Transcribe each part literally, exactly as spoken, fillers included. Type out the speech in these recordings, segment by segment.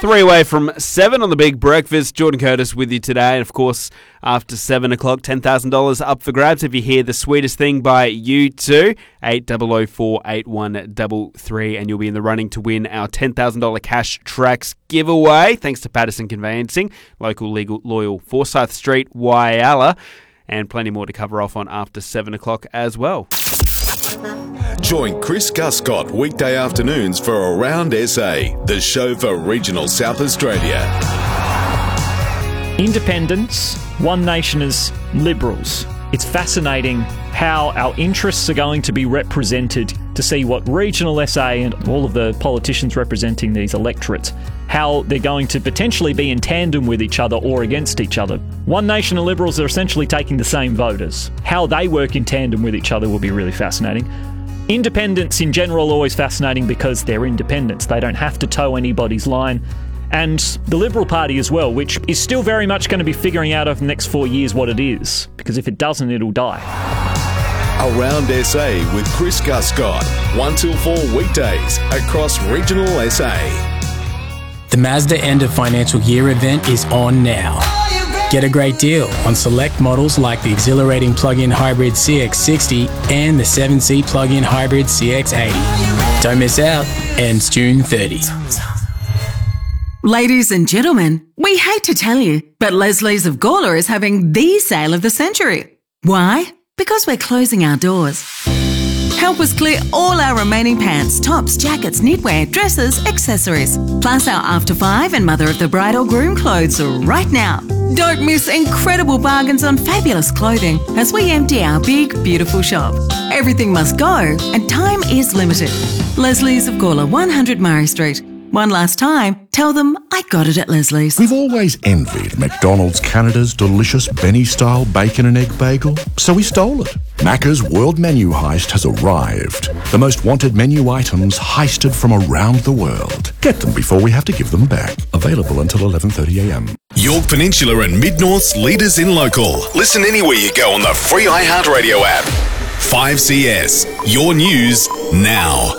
Three away from seven on the Big Breakfast. Jordan Curtis with you today. And of course, after seven o'clock, ten thousand dollars up for grabs if you hear The Sweetest Thing by U two. eight oh oh four eight one three three. And you'll be in the running to win our ten thousand dollars cash tracks giveaway. Thanks to Patterson Conveyancing, local, legal, loyal, Forsyth Street, Whyalla. And plenty more to cover off on after seven o'clock as well. Join Chris Guscott weekday afternoons for Around S A, the show for regional South Australia. Independents, One Nation as Liberals. It's fascinating how our interests are going to be represented to see what regional S A and all of the politicians representing these electorates, how they're going to potentially be in tandem with each other or against each other. One Nation and Liberals are essentially taking the same voters. How they work in tandem with each other will be really fascinating. Independents in general are always fascinating because they're independents. They don't have to toe anybody's line. And the Liberal Party as well, which is still very much going to be figuring out over the next four years what it is, because if it doesn't, it'll die. Around S A with Chris Guscott, one till four weekdays across regional S A. The Mazda end of financial year event is on now. Get a great deal on select models like the exhilarating plug-in hybrid C X sixty and the seven seat plug-in hybrid C X eighty. Don't miss out. Ends June thirtieth. Ladies and gentlemen, we hate to tell you, but Leslie's of Gawler is having the sale of the century. Why? Because we're closing our doors. Help us clear all our remaining pants, tops, jackets, knitwear, dresses, accessories, plus our After Five and Mother of the Bride or Groom clothes right now. Don't miss incredible bargains on fabulous clothing as we empty our big, beautiful shop. Everything must go and time is limited. Leslie's of Gawler, one hundred Murray Street. One last time, tell them I got it at Leslie's. We've always envied McDonald's Canada's delicious Benny-style bacon and egg bagel, so we stole it. Macca's World Menu Heist has arrived. The most wanted menu items heisted from around the world. Get them before we have to give them back. Available until eleven thirty a m. York Peninsula and Mid-North's leaders in local. Listen anywhere you go on the free iHeartRadio app. five C S, your news now.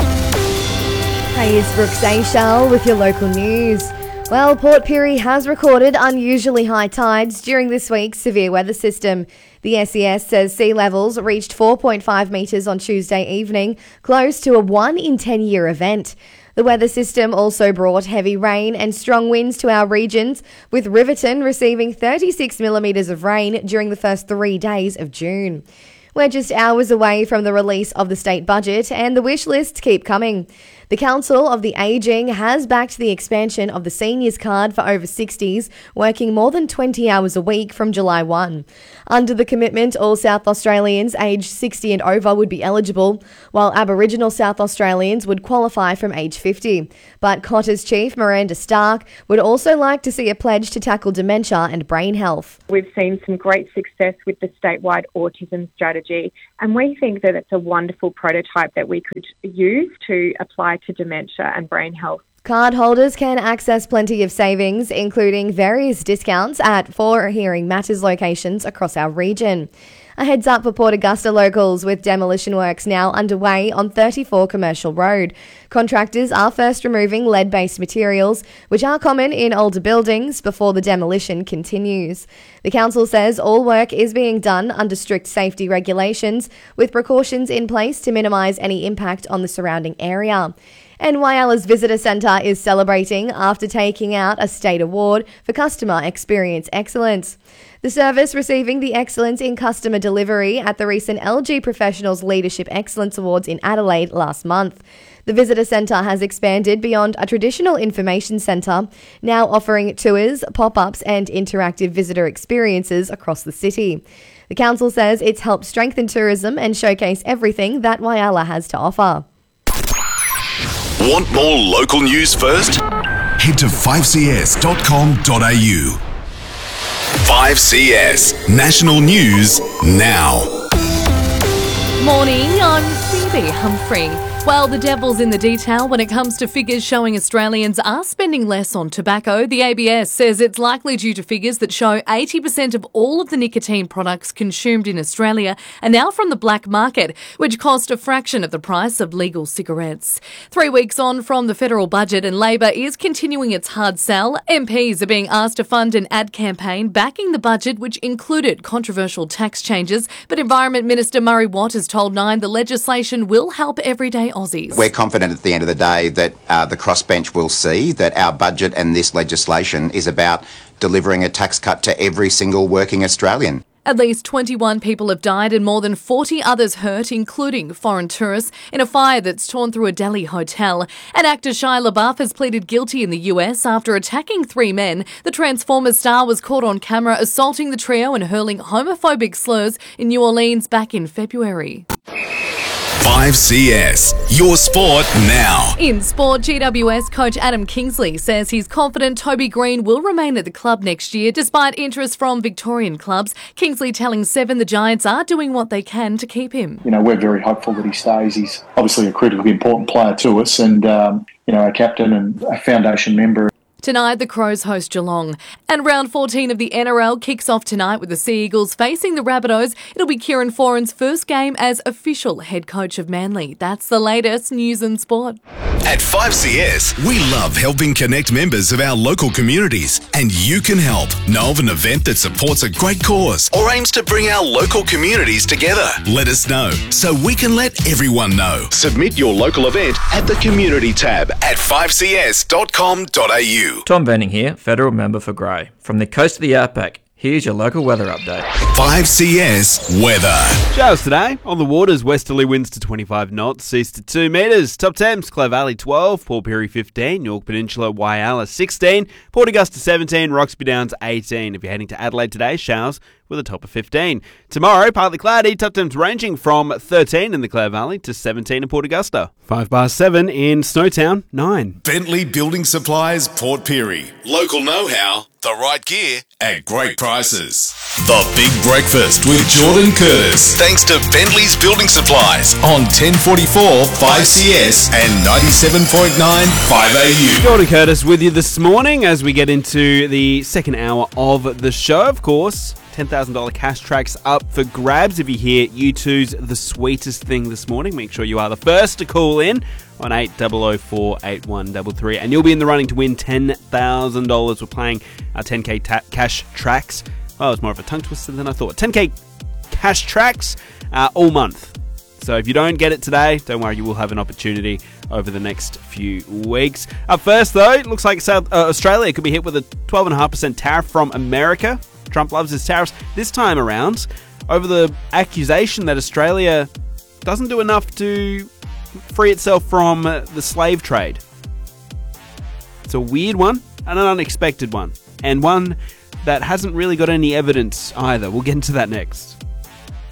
Hey, it's Brooke Seychelles with your local news. Well, Port Pirie has recorded unusually high tides during this week's severe weather system. The S E S says sea levels reached four point five metres on Tuesday evening, close to a one in ten year event. The weather system also brought heavy rain and strong winds to our regions, with Riverton receiving thirty-six millimetres of rain during the first three days of June. We're just hours away from the release of the state budget, and the wish lists keep coming. The Council of the Ageing has backed the expansion of the seniors card for over sixties, working more than twenty hours a week from July first. Under the commitment, all South Australians aged sixty and over would be eligible, while Aboriginal South Australians would qualify from age fifty. But Qantas Chief Miranda Stark would also like to see a pledge to tackle dementia and brain health. We've seen some great success with the statewide autism strategy, and we think that it's a wonderful prototype that we could use to apply to dementia and brain health. Cardholders can access plenty of savings, including various discounts at four Hearing Matters locations across our region. A heads up for Port Augusta locals, with demolition works now underway on thirty-four Commercial Road. Contractors are first removing lead-based materials, which are common in older buildings, before the demolition continues. The council says all work is being done under strict safety regulations, with precautions in place to minimise any impact on the surrounding area. And Whyalla's Visitor Centre is celebrating after taking out a state award for customer experience excellence. The service receiving the Excellence in Customer Delivery at the recent L G Professionals Leadership Excellence Awards in Adelaide last month. The Visitor Centre has expanded beyond a traditional information centre, now offering tours, pop-ups and interactive visitor experiences across the city. The council says it's helped strengthen tourism and showcase everything that Whyalla has to offer. Want more local news first? Head to five c s dot com dot a u. five C S National News now. Morning, I'm Phoebe Humphrey. Well, the devil's in the detail when it comes to figures showing Australians are spending less on tobacco. The A B S says it's likely due to figures that show eighty percent of all of the nicotine products consumed in Australia are now from the black market, which cost a fraction of the price of legal cigarettes. Three weeks on from the federal budget and Labor is continuing its hard sell. M Ps are being asked to fund an ad campaign backing the budget, which included controversial tax changes. But Environment Minister Murray Watt has told Nine the legislation will help everyday Aussies. We're confident at the end of the day that uh, the crossbench will see that our budget and this legislation is about delivering a tax cut to every single working Australian. At least twenty-one people have died and more than forty others hurt, including foreign tourists, in a fire that's torn through a Delhi hotel. And actor Shia LaBeouf has pleaded guilty in the U S after attacking three men. The Transformers star was caught on camera assaulting the trio and hurling homophobic slurs in New Orleans back in February. five C S, your sport now. In sport, G W S coach Adam Kingsley says he's confident Toby Green will remain at the club next year despite interest from Victorian clubs. Kingsley telling Seven the Giants are doing what they can to keep him. You know, we're very hopeful that he stays. He's obviously a critically important player to us and, um, you know, a captain and a foundation member. Tonight, the Crows host Geelong. And round fourteen of the N R L kicks off tonight with the Sea Eagles facing the Rabbitohs. It'll be Kieran Foran's first game as official head coach of Manly. That's the latest news and sport. At five C S, we love helping connect members of our local communities, and you can help. Know of an event that supports a great cause or aims to bring our local communities together? Let us know so we can let everyone know. Submit your local event at the Community tab at five c s dot com dot a u. Tom Benning here, Federal Member for Grey. From the coast of the Outback, here's your local weather update. five C S weather. Showers today. On the waters, westerly winds to twenty-five knots, east to two metres. Top temps, Clare Valley twelve, Port Pirie fifteen, York Peninsula, Whyalla sixteen, Port Augusta seventeen, Roxby Downs eighteen. If you're heading to Adelaide today, showers with a top of fifteen. Tomorrow, partly cloudy, top temps ranging from thirteen in the Clare Valley to seventeen in Port Augusta. five bar seven in Snowtown, nine. Bentley Building Supplies, Port Pirie. Local know-how, the right gear at great prices. The Big Breakfast with Jordan Curtis. Thanks to Bentley's Building Supplies on ten forty-four five C S and ninety-seven point nine five A U. Jordan Curtis with you this morning as we get into the second hour of the show. Of course, ten thousand dollars cash tracks up for grabs. If you hear U two's The Sweetest Thing this morning, make sure you are the first to call in on eight oh oh four, eight one three three, and you'll be in the running to win ten thousand dollars. We're playing our ten K ta- cash tracks. Oh, it's more of a tongue twister than I thought. ten K cash tracks uh, all month. So if you don't get it today, don't worry, you will have an opportunity over the next few weeks. Up first, though, it looks like South uh, Australia could be hit with a twelve point five percent tariff from America. Trump loves his tariffs this time around over the accusation that Australia doesn't do enough to free itself from the slave trade. It's a weird one and an unexpected one, and one that hasn't really got any evidence either. We'll get into that next.